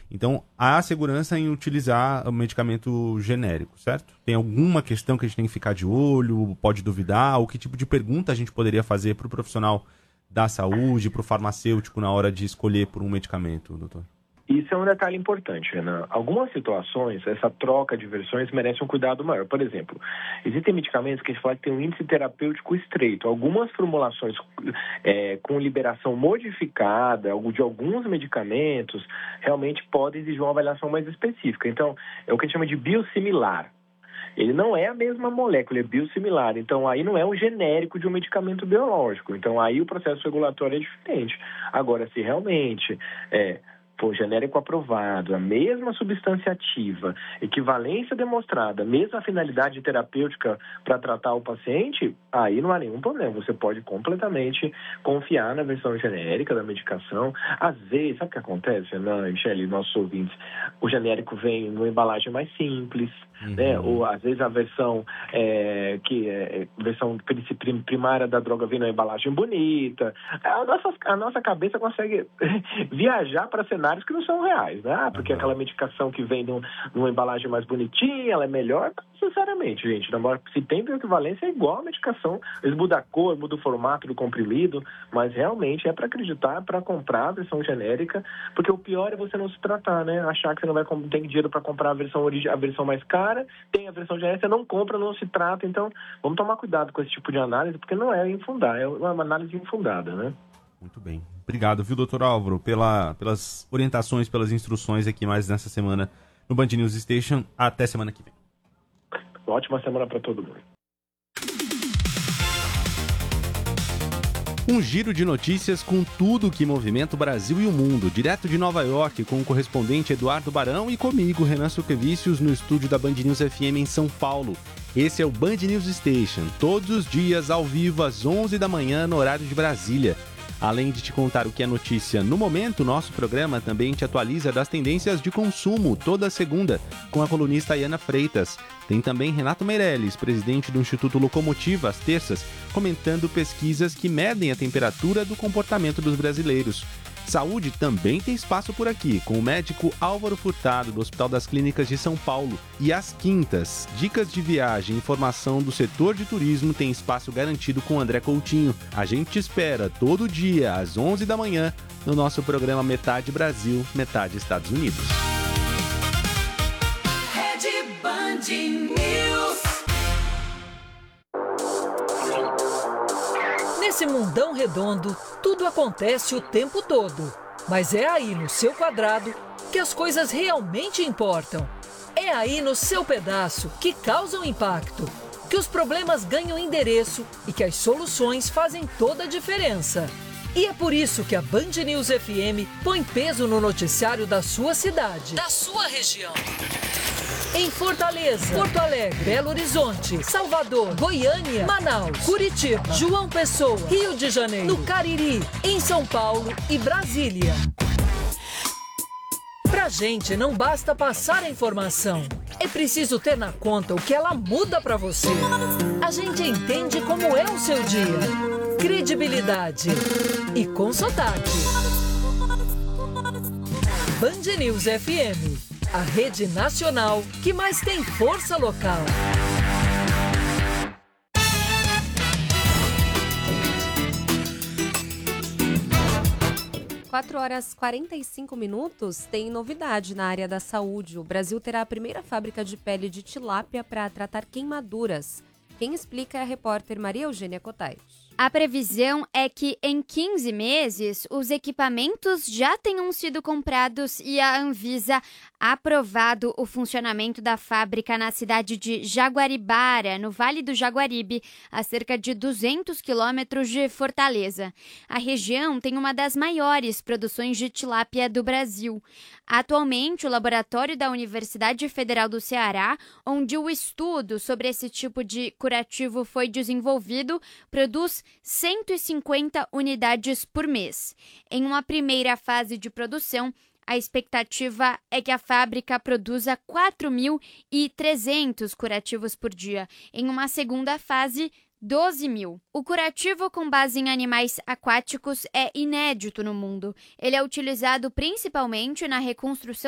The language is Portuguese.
Então, há segurança em utilizar o medicamento genérico, certo? Tem alguma questão que a gente tem que ficar de olho, pode duvidar? Ou que tipo de pergunta a gente poderia fazer para o profissional da saúde, para o farmacêutico na hora de escolher por um medicamento, doutor? Isso é um detalhe importante, Renan. Algumas situações, essa troca de versões merece um cuidado maior. Por exemplo, existem medicamentos que a gente fala que tem um índice terapêutico estreito. Algumas formulações com liberação modificada de alguns medicamentos realmente podem exigir uma avaliação mais específica. Então, é o que a gente chama de biosimilar. Ele não é a mesma molécula, é biosimilar. Então, aí não é um genérico de um medicamento biológico. Então, aí o processo regulatório é diferente. Agora, se realmente for genérico aprovado, a mesma substância ativa, equivalência demonstrada, mesma finalidade terapêutica para tratar o paciente, aí não há nenhum problema. Você pode completamente confiar na versão genérica da medicação. Às vezes, sabe o que acontece, Michele, nossos ouvintes? O genérico vem numa embalagem mais simples, né? Ou às vezes a versão versão primária da droga vem numa embalagem bonita. A nossa cabeça consegue viajar para cenários que não são reais, né? Porque aquela medicação que vem numa embalagem mais bonitinha, ela é melhor. Sinceramente, gente, se tem equivalência, é igual a medicação. Eles mudam a cor, mudam o formato do comprimido, mas realmente é para acreditar, para comprar a versão genérica, porque o pior é você não se tratar, né? Achar que você não vai ter dinheiro para comprar a versão mais cara, tem a versão genérica, você não compra, não se trata. Então, vamos tomar cuidado com esse tipo de análise, porque não é infundada, é uma análise infundada, né? Muito bem. Obrigado, viu, doutor Álvaro, pelas orientações, pelas instruções aqui mais nessa semana no Band News Station. Até semana que vem. Ótima semana para todo mundo. Um giro de notícias com tudo que movimenta o Brasil e o mundo. Direto de Nova York, com o correspondente Eduardo Barão e comigo, Renan Suquevicius, no estúdio da Band News FM em São Paulo. Esse é o Band News Station, todos os dias ao vivo às 11 da manhã no horário de Brasília. Além de te contar o que é notícia no momento, nosso programa também te atualiza das tendências de consumo toda segunda, com a colunista Iana Freitas. Tem também Renato Meirelles, presidente do Instituto Locomotiva, às terças, comentando pesquisas que medem a temperatura do comportamento dos brasileiros. Saúde também tem espaço por aqui, com o médico Álvaro Furtado, do Hospital das Clínicas de São Paulo. E às quintas, dicas de viagem e informação do setor de turismo tem espaço garantido com André Coutinho. A gente te espera todo dia, às 11 da manhã, no nosso programa Metade Brasil, Metade Estados Unidos. Rede Band News. Nesse mundão redondo, tudo acontece o tempo todo. Mas é aí no seu quadrado que as coisas realmente importam. É aí no seu pedaço que causam impacto, que os problemas ganham endereço e que as soluções fazem toda a diferença. E é por isso que a Band News FM põe peso no noticiário da sua cidade, da sua região. Em Fortaleza, Porto Alegre, Belo Horizonte, Salvador, Goiânia, Manaus, Curitiba, João Pessoa, Rio de Janeiro, no Cariri, em São Paulo e Brasília. Pra gente não basta passar a informação, é preciso ter na conta o que ela muda pra você. A gente entende como é o seu dia. Credibilidade e com sotaque. Band News FM, a rede nacional que mais tem força local. 4h45, tem novidade na área da saúde. O Brasil terá a primeira fábrica de pele de tilápia para tratar queimaduras. Quem explica é a repórter Maria Eugênia Cotais. A previsão é que em 15 meses os equipamentos já tenham sido comprados e a Anvisa aprovado o funcionamento da fábrica na cidade de Jaguaribara, no Vale do Jaguaribe, a cerca de 200 quilômetros de Fortaleza. A região tem uma das maiores produções de tilápia do Brasil. Atualmente, o laboratório da Universidade Federal do Ceará, onde o estudo sobre esse tipo de curativo foi desenvolvido, produz 150 unidades por mês. Em uma primeira fase de produção, a expectativa é que a fábrica produza 4.300 curativos por dia. Em uma segunda fase, 12.000. O curativo com base em animais aquáticos é inédito no mundo. Ele é utilizado principalmente na reconstrução